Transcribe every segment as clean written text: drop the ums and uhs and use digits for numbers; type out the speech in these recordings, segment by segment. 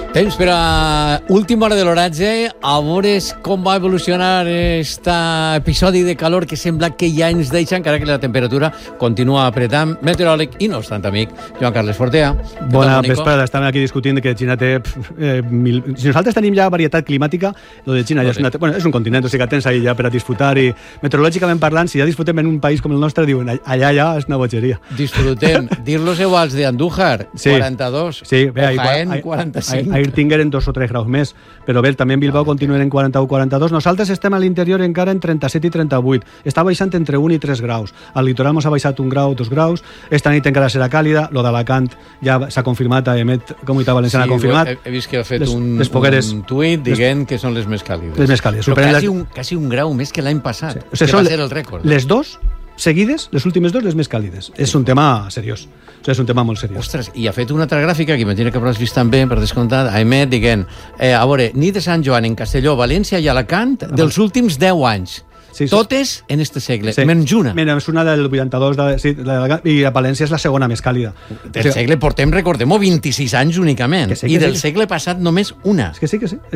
Temps per a última hora de l'oratge, a veure com va evolucionar aquest episodi de calor que sembla que ja ens deixa, encara que la temperatura continua apretant. Meteoròleg i nostre amic, Joan Carles Fortea. Bona vesprada, estem aquí discutint que Xina té... Si nosaltres tenim ja varietat climàtica, lo de Xina ja és un continent, o sigui que tens ahí ja per a disfrutar, i meteorològicament parlant, si ja disfrutem en un país com el nostre, diuen, allà ja és una bogeria. Disfrutem. Dir-los iguals de Andújar, 42, o Jaén, 45. Ahir tingueren 2 o 3 graus més, però bé, també en Bilbao continuen en 41 o 42. Nosaltres estem a l'interior encara en 37 i 38. Està baixant entre 1 i 3 graus. Al litoral mos ha baixat 1 grau, 2 graus. Esta nit encara serà càlida. Lo d'Alacant ja s'ha confirmat, a Emet, Comunitat Valenciana ha confirmat. He vist que ha fet un tuit dient que són les més càlides. Les més càlides. Però quasi un grau més que l'any passat, que va ser el rècord. Les dos seguides, les últimes dos, les més càlides. És un tema seriós. O sigui, és un tema molt seriós. Ostres, i ha fet una altra gràfica, que imagina que hauràs vist també, per descomptat, a Emet, dient, a veure, nit de Sant Joan en Castelló, València i Alacant, dels últims 10 anys. Sí, totes en este segle, menys una. Menys una del 82, i a València és la segona més càlida. Del segle portem, recordem-ho, 26 anys únicament, i del segle passat només una. És que sí, que sí.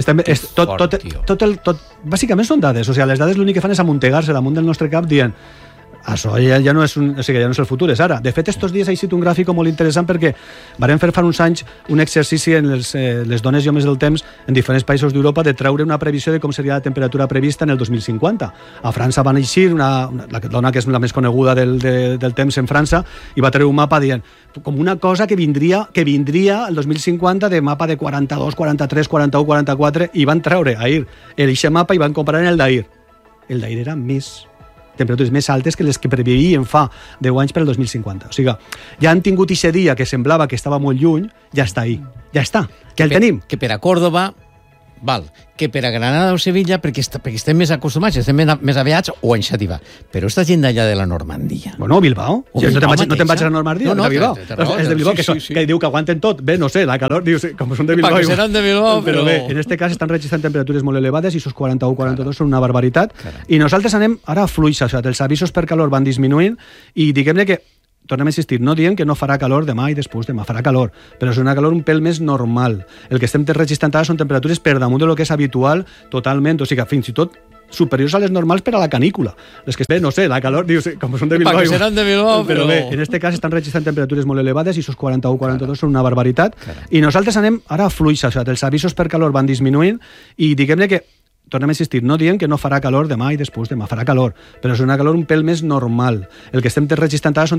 Bàsicament són dades, o sigui, les dades l'únic que fan és amuntegar-se damunt del nostre cap dient això ja no és el futur, és ara. De fet, estos dies ha eixit un gràfic molt interessant perquè varen fer fa uns anys un exercici en les dones i homes del temps en diferents països d'Europa de treure una previsió de com seria la temperatura prevista en el 2050. A França van eixir la dona que és la més coneguda del temps en França, i va treure un mapa dient com una cosa que vindria el 2050 de mapa de 42, 43, 41, 44, i van treure ahir aquest mapa i van comparar el d'ahir. El d'ahir era temperatures més altes que les que preveien fa 10 anys per al 2050. O sigui, ja han tingut aquest dia que semblava que estava molt lluny, ja està ahí. Ja està, que el tenim. Que per a Còrdova, val, que per a Granada o Sevilla, perquè estem més acostumats, estem més aviats, o en Xàtiva. Però esta gent d'allà de la Normandia... Bueno, Bilbao. No te'n vaig a la Normandia? No, de Bilbao. És de Bilbao, que diu que aguanten tot. Bé, no sé, la calor, diu, com són de Bilbao... Que seran de Bilbao, però bé, en este cas estan registrant temperatures molt elevades, i esos 41, 42 són una barbaritat. I nosaltres anem ara fluixos, o sigui, els avisos per calor van disminuint, i diguem-ne que tornem a insistir, no diem que no farà calor demà i després demà, farà calor, però és una calor un pèl més normal. El que estem registrant ara són temperatures per damunt del que és habitual totalment, o sigui, fins i tot superiors a les normals per a la canícula. Les que, bé, no sé, la calor, dius, com són de Bilbao... Que seran de Bilbao, però bé, en este cas estan registrant temperatures molt elevades, i esos 41, 42 són una barbaritat, i nosaltres anem ara fluixos, o sigui, els avisos per calor van disminuint, i diguem-ne que tornem a insistir, no diem que no farà calor demà i després demà, farà calor, però és una calor un pèl més normal. El que estem registrant ara són